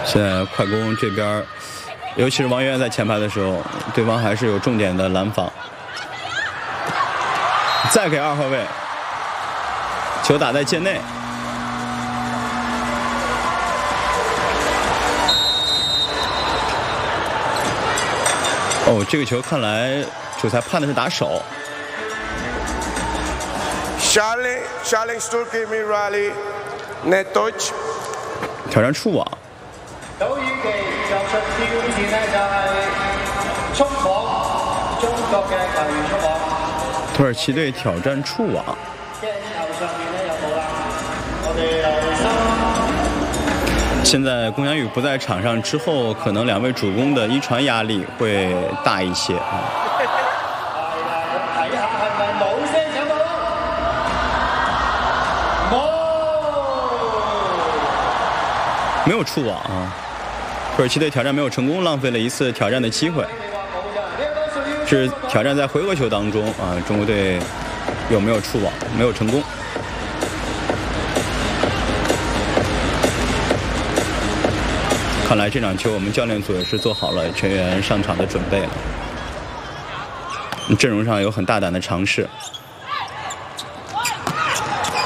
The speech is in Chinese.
现在快攻这边，尤其是王源在前排的时候，对方还是有重点的拦防。再给2号位，球打在界内。哦，这个球看来主裁判的是打手。 Charling Sturkey Rally Net touch。 挑战触網。 杜宇奇作出挑戰咧，就係觸網，中國嘅球員觸網。 土耳其队挑战觸網。 鏡頭上面咧有冇啦？我哋留心。 现在龚翔宇不在场上之后，可能2位主攻的一傳壓力會大一些啊。 睇下係咪冇聲搶到？ 沒有觸網啊！土耳其隊挑戰沒有成功，浪費了一次挑戰的機會。是挑戰在回合球當中啊，中國隊有沒有觸網？沒有成功。看來這場球我們教練組也是做好了全員上場的準備了，陣容上有很大膽的嘗試。